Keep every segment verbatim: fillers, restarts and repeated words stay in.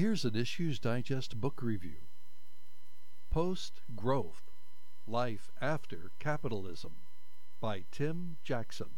Here's an Issues Digest book review. Post-Growth: Life After Capitalism by Tim Jackson.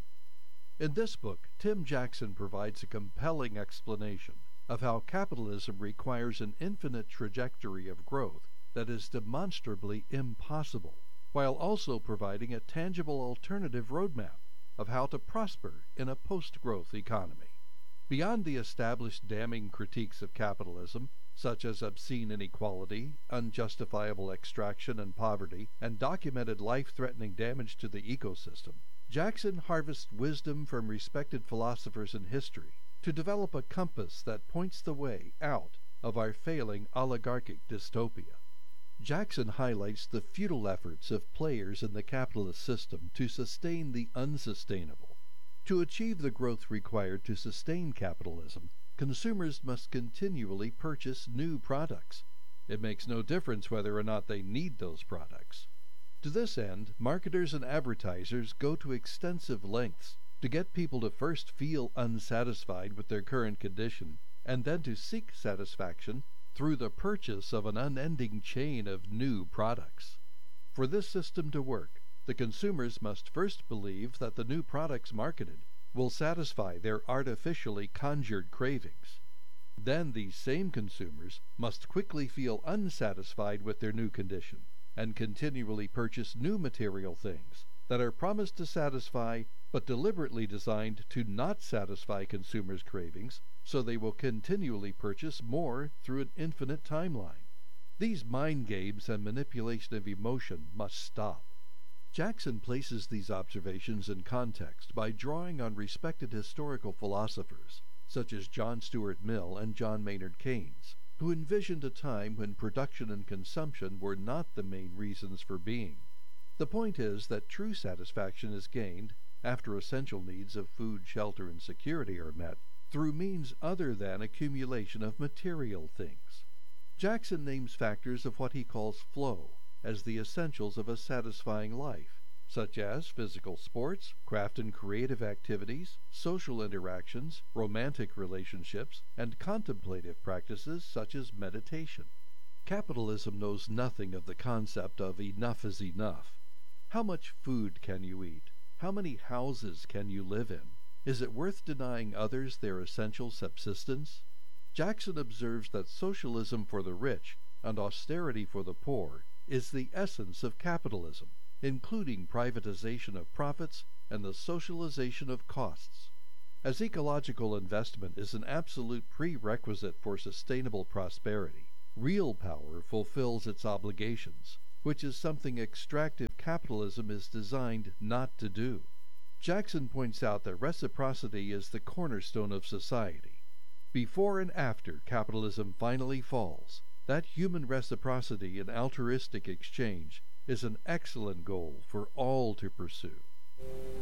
In this book, Tim Jackson provides a compelling explanation of how capitalism requires an infinite trajectory of growth that is demonstrably impossible, while also providing a tangible alternative roadmap of how to prosper in a post-growth economy. Beyond the established damning critiques of capitalism, such as obscene inequality, unjustifiable extraction and poverty, and documented life-threatening damage to the ecosystem, Jackson harvests wisdom from respected philosophers in history to develop a compass that points the way out of our failing oligarchic dystopia. Jackson highlights the futile efforts of players in the capitalist system to sustain the unsustainable. To achieve the growth required to sustain capitalism, consumers must continually purchase new products. It makes no difference whether or not they need those products. To this end, marketers and advertisers go to extensive lengths to get people to first feel unsatisfied with their current condition, and then to seek satisfaction through the purchase of an unending chain of new products. For this system to work, the consumers must first believe that the new products marketed will satisfy their artificially conjured cravings. Then these same consumers must quickly feel unsatisfied with their new condition and continually purchase new material things that are promised to satisfy but deliberately designed to not satisfy consumers' cravings, so they will continually purchase more through an infinite timeline. These mind games and manipulation of emotion must stop. Jackson places these observations in context by drawing on respected historical philosophers, such as John Stuart Mill and John Maynard Keynes, who envisioned a time when production and consumption were not the main reasons for being. The point is that true satisfaction is gained, after essential needs of food, shelter, and security are met, through means other than accumulation of material things. Jackson names factors of what he calls flow as the essentials of a satisfying life, such as physical sports, craft and creative activities, social interactions, romantic relationships, and contemplative practices such as meditation. Capitalism knows nothing of the concept of enough is enough. How much food can you eat? How many houses can you live in? Is it worth denying others their essential subsistence? Jackson observes that socialism for the rich and austerity for the poor is the essence of capitalism, including privatization of profits and the socialization of costs. As ecological investment is an absolute prerequisite for sustainable prosperity, real power fulfills its obligations, which is something extractive capitalism is designed not to do. Jackson points out that reciprocity is the cornerstone of society. Before and after capitalism finally falls, that human reciprocity and altruistic exchange is an excellent goal for all to pursue.